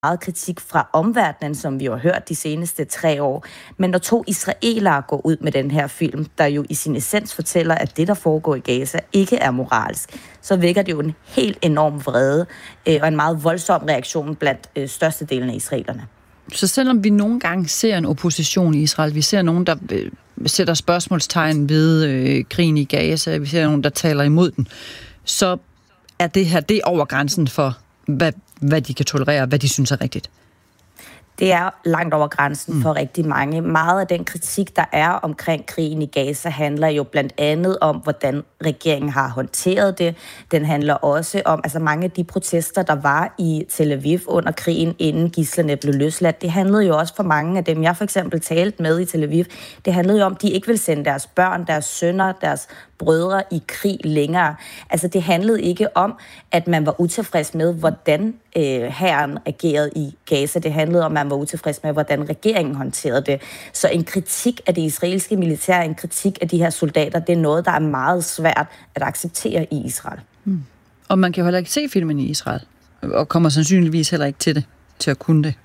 meget kritik fra omverdenen, som vi har hørt de seneste 3 år. Men når 2 israelere går ud med den her film, der jo i sin essens fortæller, at det, der foregår i Gaza, ikke er moralsk, så vækker det jo en helt enorm vrede og en meget voldsom reaktion blandt størstedelen af israelerne. Så selvom vi nogle gange ser en opposition i Israel, vi ser nogen, der sætter spørgsmålstegn ved krigen i Gaza, vi ser nogen, der taler imod den, så er det her det over grænsen for, hvad de kan tolerere, hvad de synes er rigtigt? Det er langt over grænsen for rigtig mange. Meget af den kritik, der er omkring krigen i Gaza, handler jo blandt andet om, hvordan regeringen har håndteret det. Den handler også om, altså mange af de protester, der var i Tel Aviv under krigen, inden gidslerne blev løsladt. Det handlede jo også for mange af dem, jeg for eksempel talte med i Tel Aviv. Det handlede jo om, at de ikke ville sende deres børn, deres sønner, deres brødre i krig længere. Altså det handlede ikke om, at man var utilfreds med, hvordan hæren agerede i Gaza. Det handlede om, at man var utilfreds med, hvordan regeringen håndterede det. Så en kritik af det israelske militær, en kritik af de her soldater, det er noget, der er meget svært at acceptere i Israel. Og man kan jo heller ikke se filmen i Israel, og kommer sandsynligvis heller ikke til at kunne det.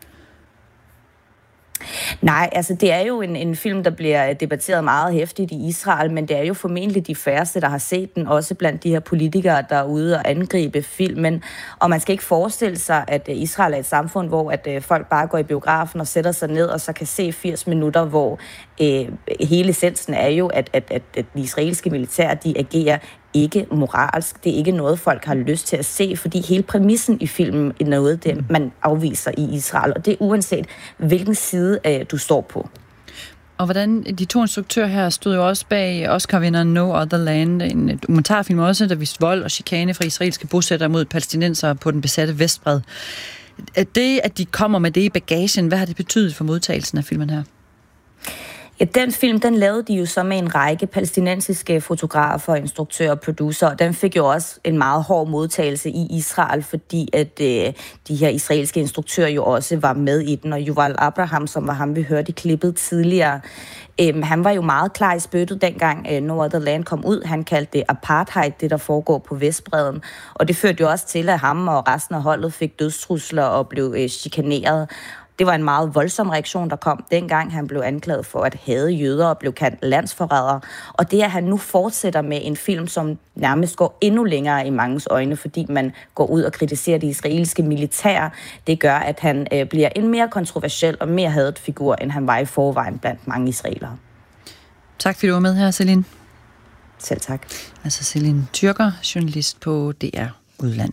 Nej, altså det er jo en film, der bliver debatteret meget hæftigt i Israel, men det er jo formentlig de færreste, der har set den, også blandt de her politikere, der er ude og angribe filmen. Og man skal ikke forestille sig, at Israel er et samfund, hvor at folk bare går i biografen og sætter sig ned, og så kan se 80 minutter, hvor hele essensen er jo, at de israelske militær, de agerer ikke moralsk. Det er ikke noget, folk har lyst til at se, fordi hele præmissen i filmen er noget, det man afviser i Israel, og det er uanset, hvilken side du står på. Og hvordan de 2 instruktører her stod jo også bag Oscar-vinderen No Other Land, en dokumentarfilm også, der viste vold og chikane fra israelske bosættere mod palæstinensere på den besatte Vestbred. Det, at de kommer med det i bagagen, hvad har det betydet for modtagelsen af filmen her? Ja, den film, den lavede de jo så med en række palæstinensiske fotografer, instruktører og producer, og den fik jo også en meget hård modtagelse i Israel, fordi at de her israelske instruktører jo også var med i den, og Yuval Abraham, som var ham, vi hørte i klippet tidligere, han var jo meget klar i spyttet, dengang No Other Land kom ud. Han kaldte det apartheid, det der foregår på Vestbredden, og det førte jo også til, at ham og resten af holdet fik dødstrusler og blev chikaneret. Det var en meget voldsom reaktion, der kom dengang. Han blev anklaget for at hade jøder og blev kaldt landsforræder. Og det, at han nu fortsætter med en film, som nærmest går endnu længere i manges øjne, fordi man går ud og kritiserer det israelske militær, det gør, at han bliver en mere kontroversiel og mere hadet figur, end han var i forvejen blandt mange israelere. Tak fordi du var med her, Celine. Selv tak. Altså Celine Tyrker, journalist på DR Udland.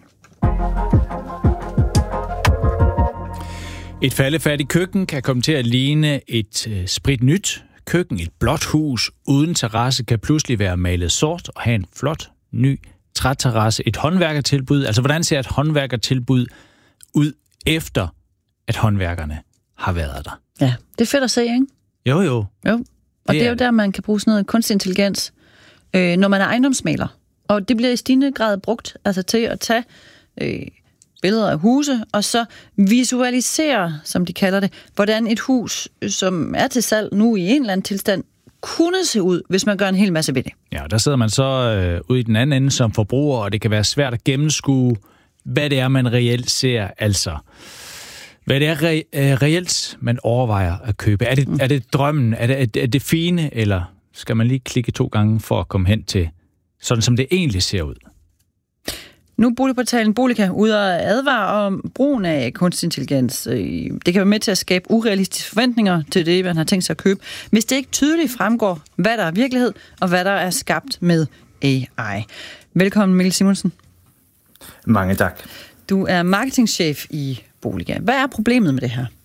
Et faldefærdigt køkken kan komme til at ligne et spritnyt køkken. Et blåt hus uden terrasse kan pludselig være malet sort og have en flot, ny træterrasse. Et håndværkertilbud. Altså, hvordan ser et håndværkertilbud ud efter, at håndværkerne har været der? Ja, det er fedt at se, ikke? Jo. Jo, og det er jo der, man kan bruge sådan noget kunstig intelligens, når man er ejendomsmaler. Og det bliver i stigende grad brugt altså til at tage billeder af huse, og så visualisere, som de kalder det, hvordan et hus, som er til salg nu i en eller anden tilstand, kunne se ud, hvis man gør en hel masse ved det. Ja, der sidder man så ude i den anden ende som forbruger, og det kan være svært at gennemskue, hvad det er, man reelt ser, altså. Hvad det er reelt, man overvejer at købe. Er det drømmen? Er det fine, eller skal man lige klikke 2 gange for at komme hen til, sådan som det egentlig ser ud? Nu er boligportalen Boliga ude og advare om brugen af kunstig intelligens. Det kan være med til at skabe urealistiske forventninger til det, man har tænkt sig at købe, hvis det ikke tydeligt fremgår, hvad der er virkelighed, og hvad der er skabt med AI. Velkommen, Mikkel Simonsen. Mange tak. Du er marketingchef i Boliga. Hvad er problemet med det her?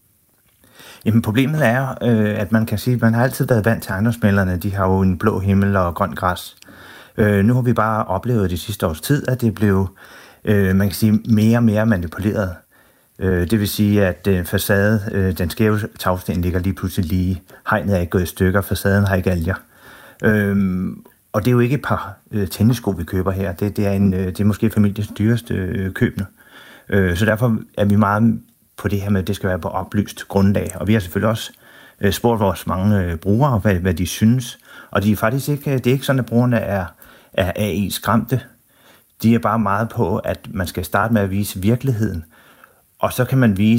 Jamen, problemet er, at man kan sige, at man har altid været vant til ejendomsmæglerne. De har jo en blå himmel og grønt græs. Nu har vi bare oplevet det sidste års tid, at det blev, man kan sige, mere og mere manipuleret. Det vil sige, at facade, den skæve tagsten ligger lige pludselig lige. Hegnet er ikke gået i stykker, facaden har ikke alger. Og det er jo ikke et par tennissko, vi køber her. Det er måske familiens dyreste køb. Så derfor er vi meget på det her med, at det skal være på oplyst grundlag. Og vi har selvfølgelig også spurgt vores mange brugere, hvad de synes. Og de er faktisk ikke, det er ikke sådan, at brugerne er AI skræmte. De er bare meget på, at man skal starte med at vise virkeligheden. Og så kan man vise